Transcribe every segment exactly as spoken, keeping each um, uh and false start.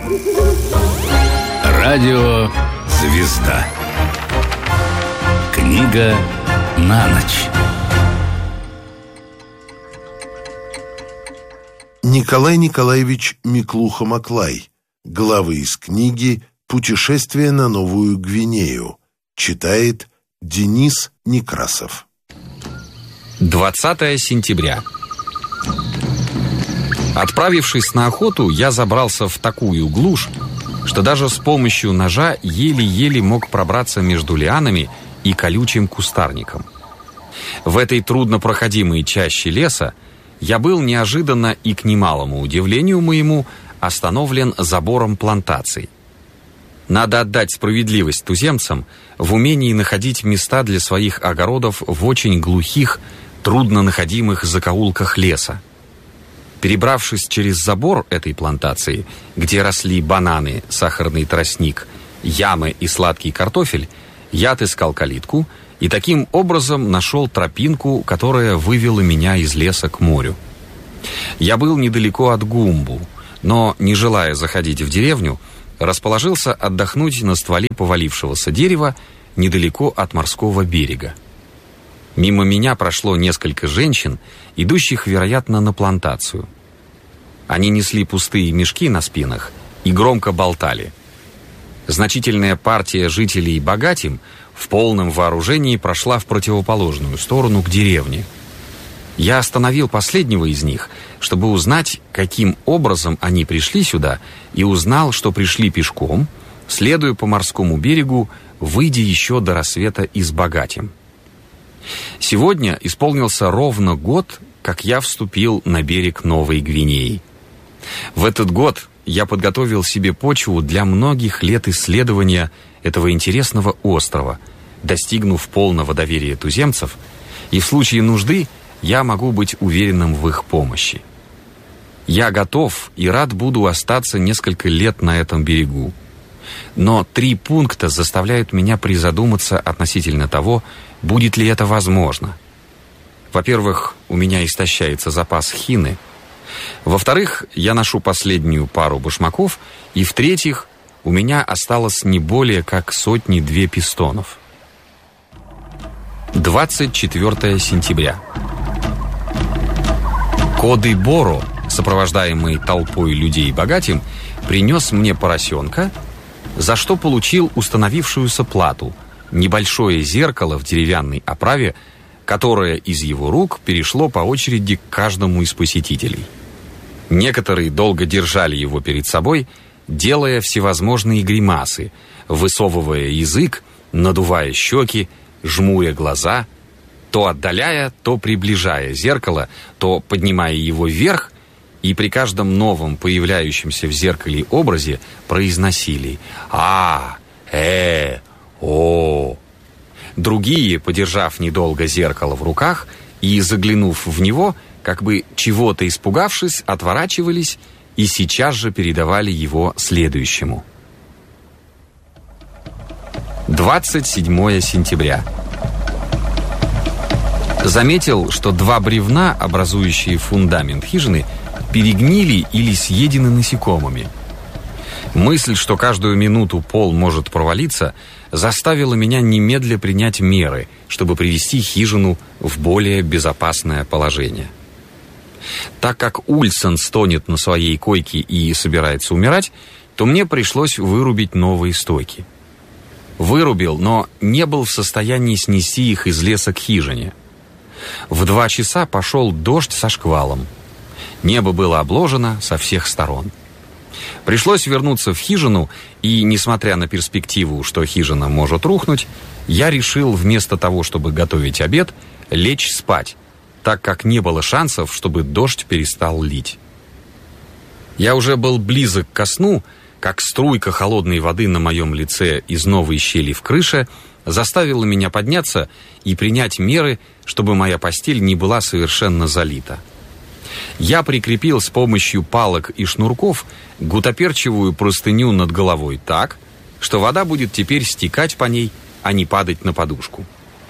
Радио «Звезда». Книга на ночь. Николай Николаевич Миклуха-Маклай. Главы из книги «Путешествие на Новую Гвинею». Читает Денис Некрасов. двадцатое сентября. Отправившись на охоту, я забрался в такую глушь, что даже с помощью ножа еле-еле мог пробраться между лианами и колючим кустарником. В этой труднопроходимой чаще леса я был неожиданно и, к немалому удивлению моему, остановлен забором плантаций. Надо отдать справедливость туземцам в умении находить места для своих огородов в очень глухих, труднонаходимых закоулках леса. Перебравшись через забор этой плантации, где росли бананы, сахарный тростник, ямы и сладкий картофель, я отыскал калитку и таким образом нашел тропинку, которая вывела меня из леса к морю. Я был недалеко от Гумбу, но, не желая заходить в деревню, расположился отдохнуть на стволе повалившегося дерева недалеко от морского берега. Мимо меня прошло несколько женщин, идущих, вероятно, на плантацию. Они несли пустые мешки на спинах и громко болтали. Значительная партия жителей Богатим в полном вооружении прошла в противоположную сторону к деревне. Я остановил последнего из них, чтобы узнать, каким образом они пришли сюда, и узнал, что пришли пешком, следуя по морскому берегу, выйдя еще до рассвета из Богатим. Сегодня исполнился ровно год, как я вступил на берег Новой Гвинеи. В этот год я подготовил себе почву для многих лет исследования этого интересного острова, достигнув полного доверия туземцев, и в случае нужды я могу быть уверенным в их помощи. Я готов и рад буду остаться несколько лет на этом берегу. Но три пункта заставляют меня призадуматься относительно того, будет ли это возможно. Во-первых, у меня истощается запас хины. Во-вторых, я ношу последнюю пару башмаков. И в-третьих, у меня осталось не более как сотни-две пистонов. двадцать четвёртое сентября. Коды Боро, сопровождаемый толпой людей Богатим, принес мне поросенка, за что получил установившуюся плату — небольшое зеркало в деревянной оправе, которое из его рук перешло по очереди к каждому из посетителей. Некоторые долго держали его перед собой, делая всевозможные гримасы, высовывая язык, надувая щеки, жмуря глаза, то отдаляя, то приближая зеркало, то поднимая его вверх, и при каждом новом появляющемся в зеркале образе произносили «А, э, о». Другие, подержав недолго зеркало в руках и заглянув в него, как бы чего-то испугавшись, отворачивались и сейчас же передавали его следующему. двадцать седьмое сентября. Заметил, что два бревна, образующие фундамент хижины, перегнили или съедены насекомыми. Мысль, что каждую минуту пол может провалиться, заставила меня немедля принять меры, чтобы привести хижину в более безопасное положение. Так как Ульсон стонет на своей койке и собирается умирать, то мне пришлось вырубить новые стойки. Вырубил, но не был в состоянии снести их из леса к хижине. В два часа пошел дождь со шквалом. Небо было обложено со всех сторон. Пришлось вернуться в хижину, и, несмотря на перспективу, что хижина может рухнуть, я решил вместо того, чтобы готовить обед, лечь спать, так как не было шансов, чтобы дождь перестал лить. Я уже был близок ко сну, как струйка холодной воды на моем лице из новой щели в крыше заставила меня подняться и принять меры, чтобы моя постель не была совершенно залита. Я прикрепил с помощью палок и шнурков гутоперчивую простыню над головой так, что вода будет теперь стекать по ней, а не падать на подушку.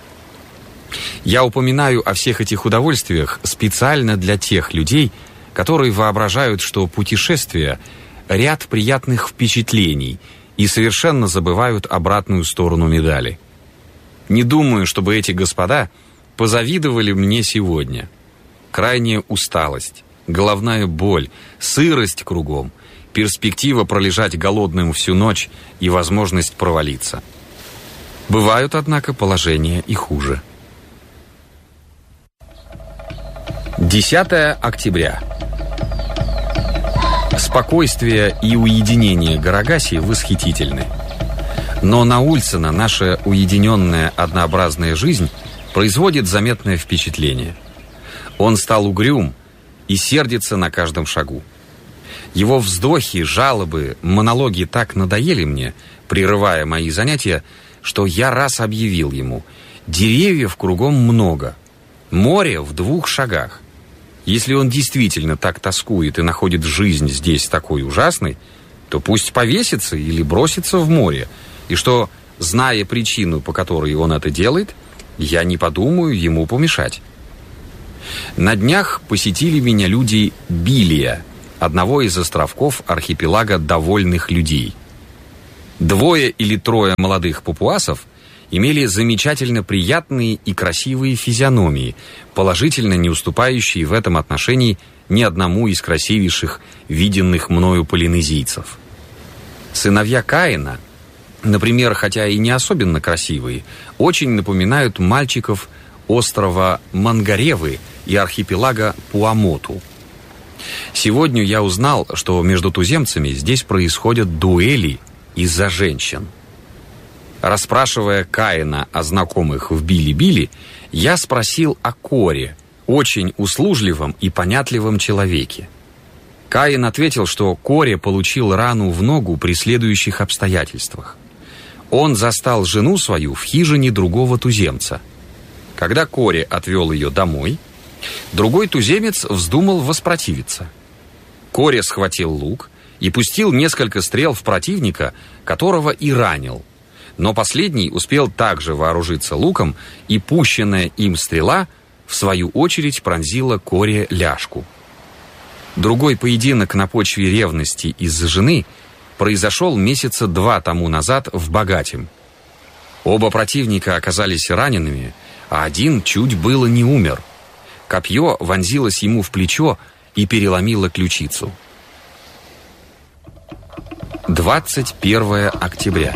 Я упоминаю о всех этих удовольствиях специально для тех людей, которые воображают, что путешествия ряд приятных впечатлений и совершенно забывают обратную сторону медали. Не думаю, чтобы эти господа позавидовали мне сегодня. Крайняя усталость, головная боль, сырость кругом, перспектива пролежать голодным всю ночь и возможность провалиться. Бывают, однако, положения и хуже. десятое октября. Спокойствие и уединение Гарагаси восхитительны. Но на Ульсена наша уединенная однообразная жизнь производит заметное впечатление. Он стал угрюм и сердится на каждом шагу. Его вздохи, жалобы, монологи так надоели мне, прерывая мои занятия, что я раз объявил ему: деревьев кругом много, море в двух шагах. Если он действительно так тоскует и находит жизнь здесь такой ужасной, то пусть повесится или бросится в море, и что, зная причину, по которой он это делает, я не подумаю ему помешать. На днях посетили меня люди Билия, одного из островков архипелага довольных людей. Двое или трое молодых папуасов имели замечательно приятные и красивые физиономии, положительно не уступающие в этом отношении ни одному из красивейших виденных мною полинезийцев. Сыновья Каина, например, хотя и не особенно красивые, очень напоминают мальчиков острова Мангаревы и архипелага Пуамоту. Сегодня я узнал, что между туземцами здесь происходят дуэли из-за женщин. Расспрашивая Каина о знакомых в Били-Били, я спросил о Коре, очень услужливом и понятливом человеке. Каин ответил, что Коре получил рану в ногу при следующих обстоятельствах. Он застал жену свою в хижине другого туземца. Когда Коре отвел ее домой, другой туземец вздумал воспротивиться. Коре схватил лук и пустил несколько стрел в противника, которого и ранил. Но последний успел также вооружиться луком, и пущенная им стрела, в свою очередь, пронзила Коре ляжку. Другой поединок на почве ревности из-за жены произошел месяца два тому назад в Богатем. Оба противника оказались ранеными, а один чуть было не умер. Копье вонзилось ему в плечо и переломило ключицу. двадцать первое октября.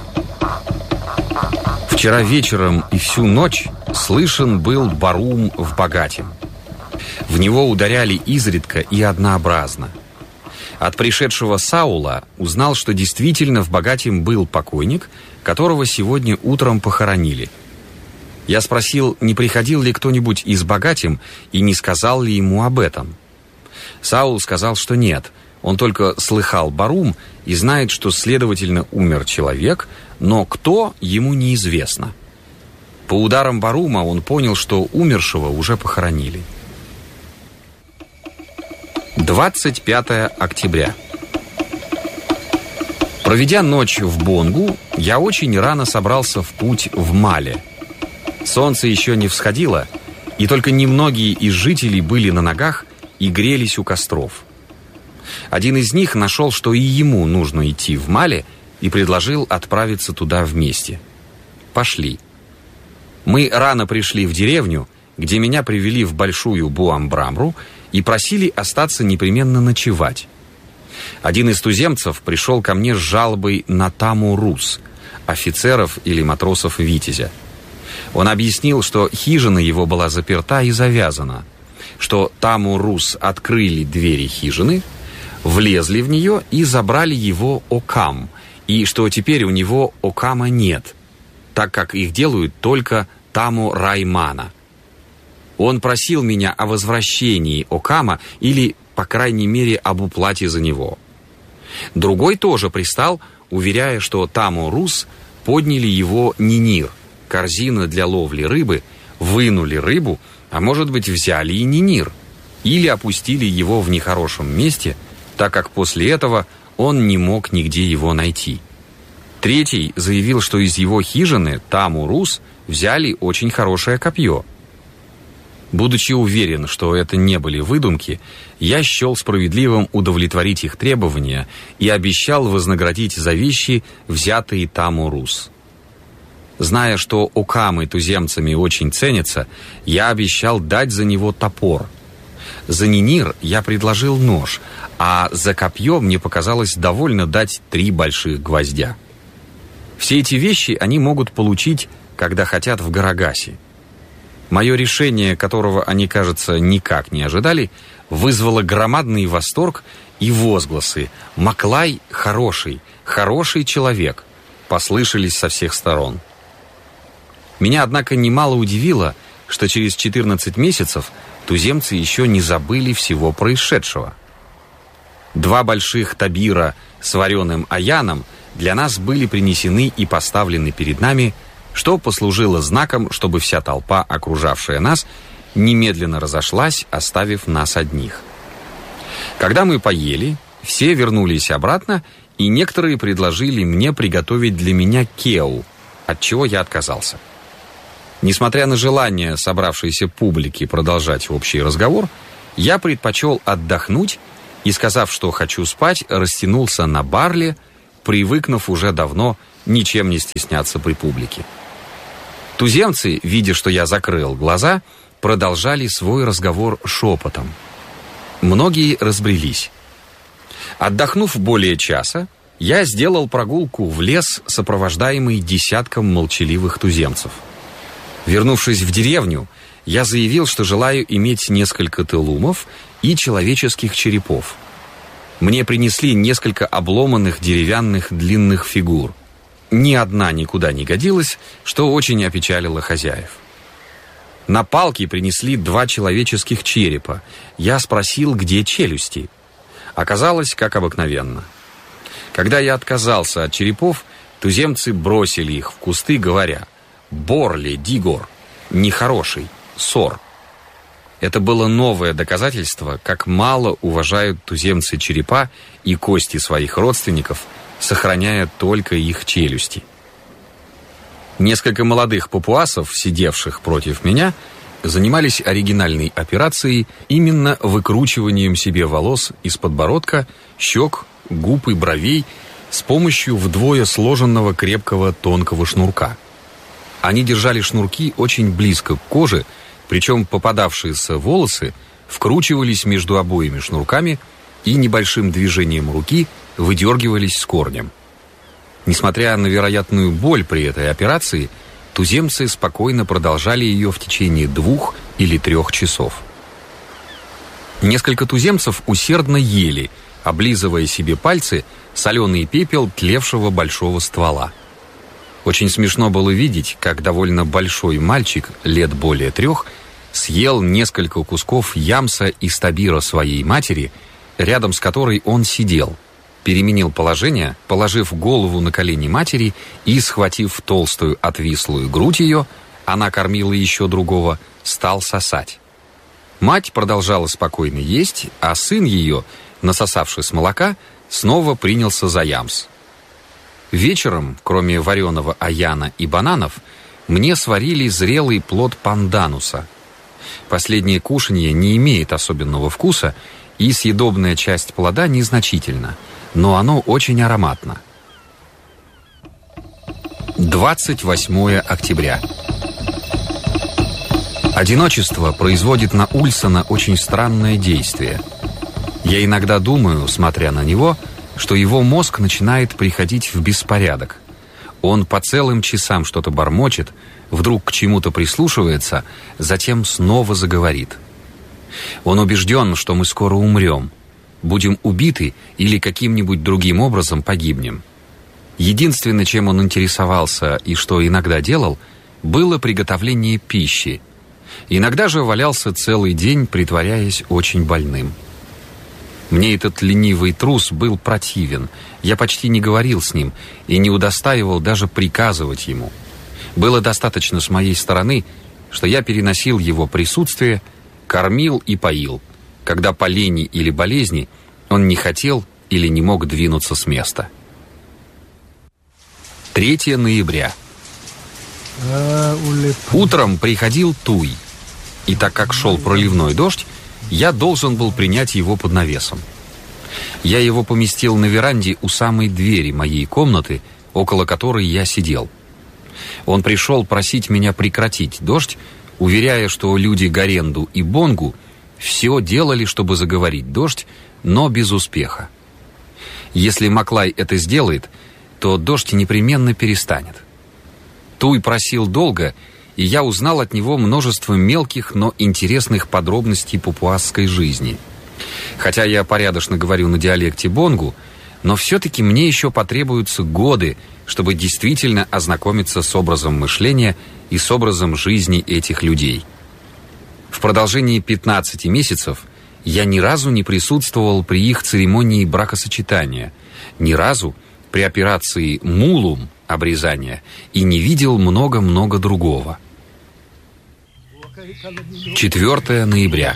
Вчера вечером и всю ночь слышен был барум в Богатем. В него ударяли изредка и однообразно. От пришедшего Саула узнал, что действительно в Богатем был покойник, которого сегодня утром похоронили. Я спросил, не приходил ли кто-нибудь из Богатем и не сказал ли ему об этом. Саул сказал, что нет, он только слыхал барум и знает, что, следовательно, умер человек, но кто, ему неизвестно. По ударам барума он понял, что умершего уже похоронили. двадцать пятое октября. Проведя ночь в Бонгу, я очень рано собрался в путь в Мале. Солнце еще не всходило, и только немногие из жителей были на ногах и грелись у костров. Один из них нашел, что и ему нужно идти в Мале, и предложил отправиться туда вместе. Пошли. Мы рано пришли в деревню, где меня привели в большую Буамбрамру и просили остаться непременно ночевать. Один из туземцев пришел ко мне с жалобой на Таму-Рус, офицеров или матросов Витязя. Он объяснил, что хижина его была заперта и завязана, что Таму-Рус открыли двери хижины, влезли в нее и забрали его окам, и что теперь у него окама нет, так как их делают только Таму-Раймана. Он просил меня о возвращении окама или, по крайней мере, об уплате за него. Другой тоже пристал, уверяя, что Таму-Рус подняли его нинир, корзину для ловли рыбы, вынули рыбу, а может быть, взяли и нинир, или опустили его в нехорошем месте, так как после этого он не мог нигде его найти. Третий заявил, что из его хижины Таму-Рус взяли очень хорошее копье. Будучи уверен, что это не были выдумки, я счел справедливым удовлетворить их требования и обещал вознаградить за вещи, взятые там у рус. Зная, что окамы туземцами очень ценятся, я обещал дать за него топор. За нинир я предложил нож, а за копье мне показалось довольно дать три больших гвоздя. Все эти вещи они могут получить, когда хотят в Гарагасе. Мое решение, которого они, кажется, никак не ожидали, вызвало громадный восторг и возгласы: «Маклай хороший, хороший человек!» послышались со всех сторон. Меня, однако, немало удивило, что через четырнадцать месяцев туземцы еще не забыли всего происшедшего. Два больших табира с вареным аяном для нас были принесены и поставлены перед нами, что послужило знаком, чтобы вся толпа, окружавшая нас, немедленно разошлась, оставив нас одних. Когда мы поели, все вернулись обратно, и некоторые предложили мне приготовить для меня кеу, от чего я отказался. Несмотря на желание собравшейся публики продолжать общий разговор, я предпочел отдохнуть и, сказав, что хочу спать, растянулся на барле, привыкнув уже давно ничем не стесняться при публике. Туземцы, видя, что я закрыл глаза, продолжали свой разговор шепотом. Многие разбрелись. Отдохнув более часа, я сделал прогулку в лес, сопровождаемый десятком молчаливых туземцев. Вернувшись в деревню, я заявил, что желаю иметь несколько тылумов и человеческих черепов. Мне принесли несколько обломанных деревянных длинных фигур. Ни одна никуда не годилась, что очень опечалило хозяев. На палке принесли два человеческих черепа. Я спросил, где челюсти. Оказалось, как обыкновенно. Когда я отказался от черепов, туземцы бросили их в кусты, говоря: «Борле дигор, нехороший, сор». Это было новое доказательство, как мало уважают туземцы черепа и кости своих родственников, сохраняя только их челюсти. Несколько молодых папуасов, сидевших против меня, занимались оригинальной операцией, именно выкручиванием себе волос из подбородка, щек, губ и бровей с помощью вдвое сложенного крепкого тонкого шнурка. Они держали шнурки очень близко к коже, причем попадавшиеся волосы вкручивались между обоими шнурками и небольшим движением руки выдергивались с корнем. Несмотря на вероятную боль при этой операции, туземцы спокойно продолжали ее в течение двух или трех часов. Несколько туземцев усердно ели, облизывая себе пальцы, соленый пепел тлевшего большого ствола. Очень смешно было видеть, как довольно большой мальчик, лет более трех, съел несколько кусков ямса из табира своей матери, рядом с которой он сидел, переменил положение, положив голову на колени матери и, схватив толстую отвислую грудь ее, она кормила еще другого, стал сосать. Мать продолжала спокойно есть, а сын ее, насосавшись молока, снова принялся за ямс. Вечером, кроме вареного аяна и бананов, мне сварили зрелый плод пандануса. Последнее кушанье не имеет особенного вкуса, и съедобная часть плода незначительна, но оно очень ароматно. двадцать восьмое октября. Одиночество производит на Ульсона очень странное действие. Я иногда думаю, смотря на него, что его мозг начинает приходить в беспорядок. Он по целым часам что-то бормочет, вдруг к чему-то прислушивается, затем снова заговорит. Он убежден, что мы скоро умрем, будем убиты или каким-нибудь другим образом погибнем. Единственное, чем он интересовался и что иногда делал, было приготовление пищи. Иногда же валялся целый день, притворяясь очень больным. Мне этот ленивый трус был противен. Я почти не говорил с ним и не удостаивал даже приказывать ему. Было достаточно с моей стороны, что я переносил его присутствие, кормил и поил, когда по лени или болезни он не хотел или не мог двинуться с места. третьего ноября. Утром приходил Туй. И так как шел проливной дождь, я должен был принять его под навесом. Я его поместил на веранде у самой двери моей комнаты, около которой я сидел. Он пришел просить меня прекратить дождь, уверяя, что люди Гаренду и Бонгу все делали, чтобы заговорить дождь, но без успеха. Если Маклай это сделает, то дождь непременно перестанет. Туй просил долго, и я узнал от него множество мелких, но интересных подробностей папуасской жизни. Хотя я порядочно говорю на диалекте Бонгу, но все-таки мне еще потребуются годы, чтобы действительно ознакомиться с образом мышления и с образом жизни этих людей. В продолжении пятнадцати месяцев я ни разу не присутствовал при их церемонии бракосочетания, ни разу при операции «Мулум» обрезания и не видел много-много другого. четвёртого ноября.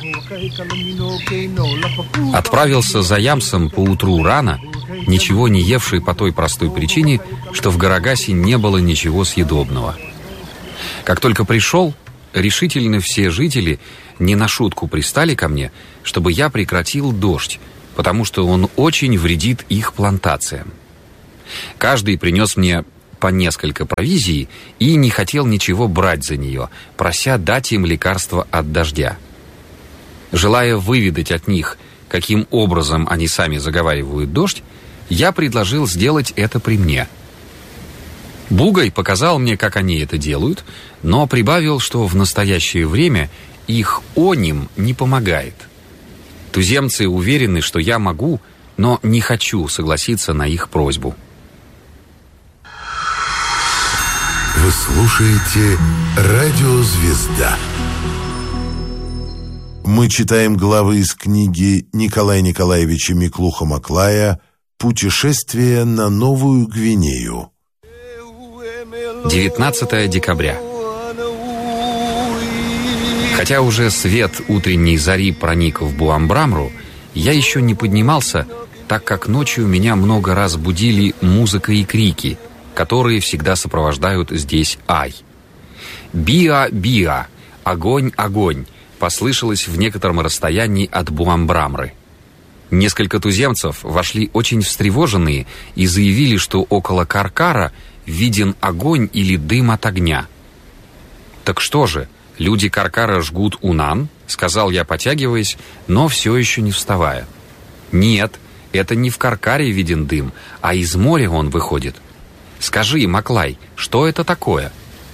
Отправился за Ямсом поутру рано, ничего не евший по той простой причине, что в Гарагасе не было ничего съедобного. Как только пришел, решительно все жители не на шутку пристали ко мне, чтобы я прекратил дождь, потому что он очень вредит их плантациям. Каждый принес мне по несколько провизий и не хотел ничего брать за нее, прося дать им лекарство от дождя. Желая выведать от них, каким образом они сами заговаривают дождь, я предложил сделать это при мне. Бугай показал мне, как они это делают, но прибавил, что в настоящее время их оним не помогает. Туземцы уверены, что я могу, но не хочу согласиться на их просьбу. Вы слушаете «Радио Звезда». Мы читаем главы из книги Николая Николаевича Миклуха-Маклая «Путешествие на Новую Гвинею». девятнадцатого декабря. Хотя уже свет утренней зари проник в Буамбрамру, я еще не поднимался, так как ночью меня много раз будили музыка и крики, которые всегда сопровождают здесь ай. «Биа-биа! Огонь, огонь!» послышалось в некотором расстоянии от Буамбрамры. Несколько туземцев вошли очень встревоженные и заявили, что около Каркара виден огонь или дым от огня. «Так что же, люди Каркара жгут унан?» — сказал я, потягиваясь, но все еще не вставая. «Нет, это не в Каркаре виден дым, а из моря он выходит. Скажи, Маклай, что это такое?»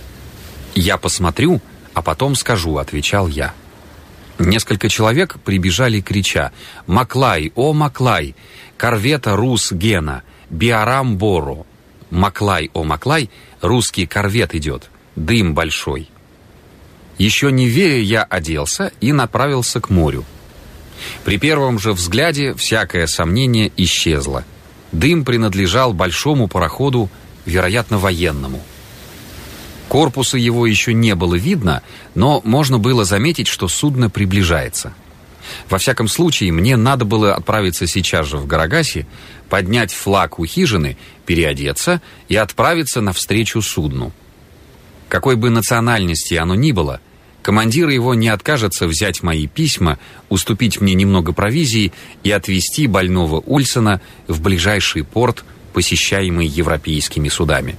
«Я посмотрю, а потом скажу», — отвечал я. Несколько человек прибежали, крича: «Маклай, о Маклай! Корвета Рус Гена! Биарам Боро! Маклай, о Маклай! Русский корвет идет! Дым большой!» Еще не веря, я оделся и направился к морю. При первом же взгляде всякое сомнение исчезло. Дым принадлежал большому пароходу, вероятно, военному. Корпуса его еще не было видно, но можно было заметить, что судно приближается. Во всяком случае, мне надо было отправиться сейчас же в Гарагасе, поднять флаг у хижины, переодеться и отправиться навстречу судну. Какой бы национальности оно ни было, командир его не откажется взять мои письма, уступить мне немного провизии и отвезти больного Ульсона в ближайший порт, посещаемый европейскими судами.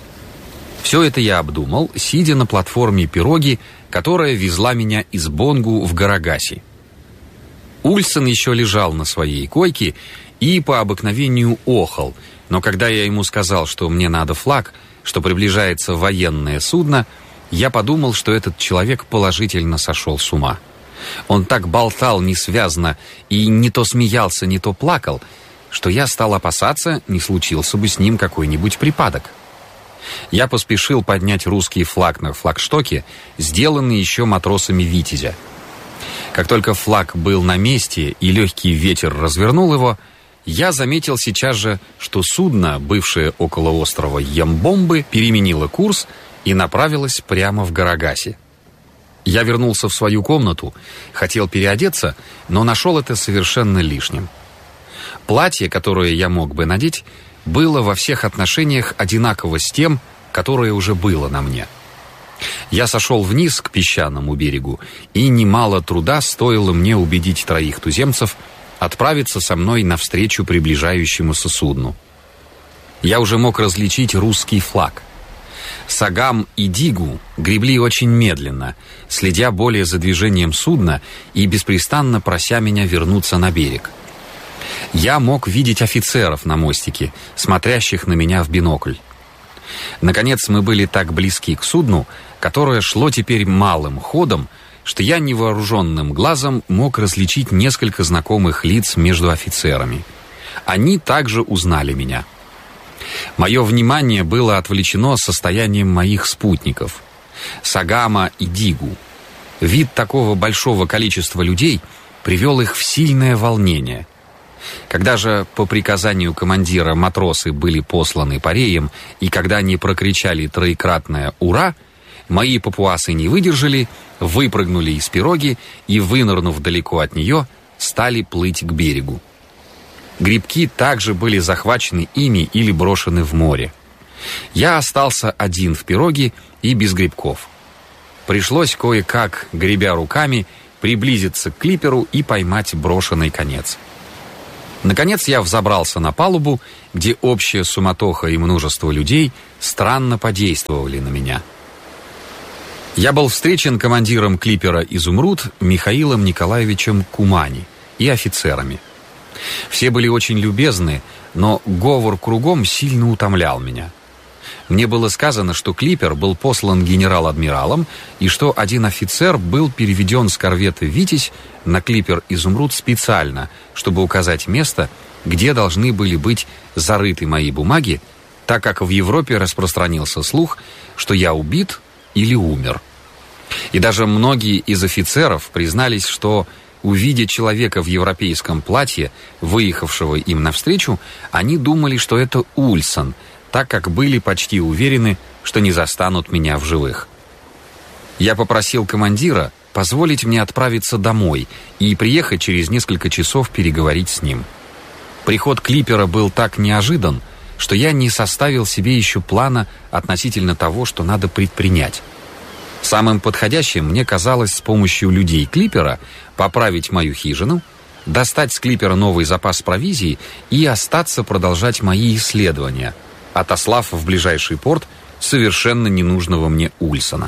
Все это я обдумал, сидя на платформе пироги, которая везла меня из Бонгу в Гарагаси. Ульсон еще лежал на своей койке и по обыкновению охал, но когда я ему сказал, что мне надо флаг, что приближается военное судно, я подумал, что этот человек положительно сошел с ума. Он так болтал несвязно и не то смеялся, не то плакал, что я стал опасаться, не случился бы с ним какой-нибудь припадок. Я поспешил поднять русский флаг на флагштоке, сделанный еще матросами «Витязя». Как только флаг был на месте и легкий ветер развернул его, я заметил сейчас же, что судно, бывшее около острова Ямбомбы, переменило курс и направилось прямо в Гарагасе. Я вернулся в свою комнату, хотел переодеться, но нашел это совершенно лишним. Платье, которое я мог бы надеть, было во всех отношениях одинаково с тем, которое уже было на мне. Я сошел вниз к песчаному берегу, и немало труда стоило мне убедить троих туземцев отправиться со мной навстречу приближающемуся судну. Я уже мог различить русский флаг. Сагам и Дигу гребли очень медленно, следя более за движением судна и беспрестанно прося меня вернуться на берег. Я мог видеть офицеров на мостике, смотрящих на меня в бинокль. Наконец мы были так близки к судну, которое шло теперь малым ходом, что я невооруженным глазом мог различить несколько знакомых лиц между офицерами. Они также узнали меня. Мое внимание было отвлечено состоянием моих спутников, Сагама и Дигу. Вид такого большого количества людей привел их в сильное волнение. Когда же по приказанию командира матросы были посланы пареям, и когда они прокричали троекратное «Ура!», мои папуасы не выдержали, выпрыгнули из пироги и, вынырнув далеко от нее, стали плыть к берегу. Грибки также были захвачены ими или брошены в море. Я остался один в пироге и без грибков. Пришлось кое-как, гребя руками, приблизиться к клиперу и поймать брошенный конец. Наконец я взобрался на палубу, где общая суматоха и множество людей странно подействовали на меня. Я был встречен командиром клипера «Изумруд» Михаилом Николаевичем Кумани и офицерами. Все были очень любезны, но говор кругом сильно утомлял меня. Мне было сказано, что клипер был послан генерал-адмиралом и что один офицер был переведен с корвета «Витязь» на клипер «Изумруд» специально, чтобы указать место, где должны были быть зарыты мои бумаги, так как в Европе распространился слух, что я убит или умер. И даже многие из офицеров признались, что, увидя человека в европейском платье, выехавшего им навстречу, они думали, что это Ульсон, так как были почти уверены, что не застанут меня в живых. Я попросил командира позволить мне отправиться домой и приехать через несколько часов переговорить с ним. Приход клипера был так неожидан, что я не составил себе еще плана относительно того, что надо предпринять. Самым подходящим мне казалось с помощью людей клипера поправить мою хижину, достать с клипера новый запас провизии и остаться продолжать мои исследования, отослав в ближайший порт совершенно ненужного мне Ульсона.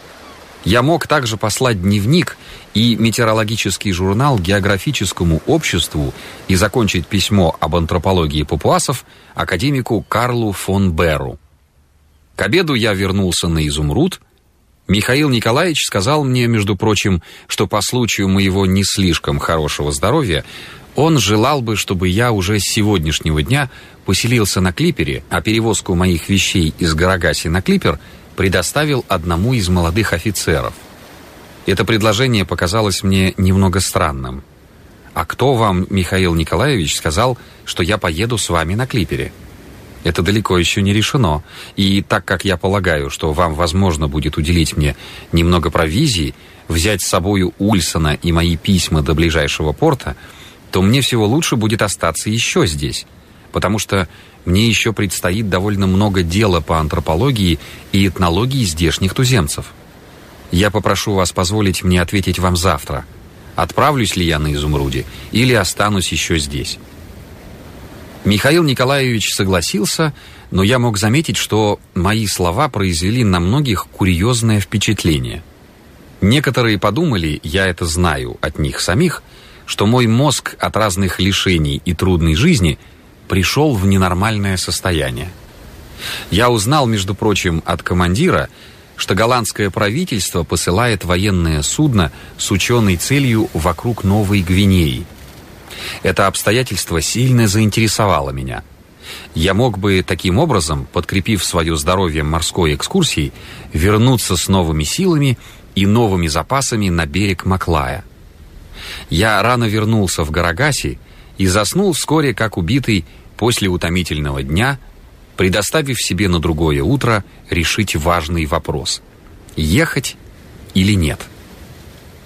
Я мог также послать дневник и метеорологический журнал географическому обществу и закончить письмо об антропологии папуасов академику Карлу фон Беру. К обеду я вернулся на «Изумруд». Михаил Николаевич сказал мне, между прочим, что по случаю моего не слишком хорошего здоровья он желал бы, чтобы я уже с сегодняшнего дня поселился на клипере, а перевозку моих вещей из Гарагаси на клипер предоставил одному из молодых офицеров. Это предложение показалось мне немного странным. «А кто вам, Михаил Николаевич, сказал, что я поеду с вами на клипере?» Это далеко еще не решено, и так как я полагаю, что вам возможно будет уделить мне немного провизии, взять с собою Ульсона и мои письма до ближайшего порта, то мне всего лучше будет остаться еще здесь, потому что мне еще предстоит довольно много дела по антропологии и этнологии здешних туземцев. Я попрошу вас позволить мне ответить вам завтра, отправлюсь ли я на «Изумруде» или останусь еще здесь. Михаил Николаевич согласился, но я мог заметить, что мои слова произвели на многих курьезное впечатление. Некоторые подумали, я это знаю от них самих, что мой мозг от разных лишений и трудной жизни пришел в ненормальное состояние. Я узнал, между прочим, от командира, что голландское правительство посылает военное судно с ученой целью вокруг Новой Гвинеи. Это обстоятельство сильно заинтересовало меня. Я мог бы таким образом, подкрепив свое здоровье морской экскурсией, вернуться с новыми силами и новыми запасами на берег Маклая. Я рано вернулся в Гарагаси и заснул вскоре, как убитый, после утомительного дня, предоставив себе на другое утро решить важный вопрос: ехать или нет.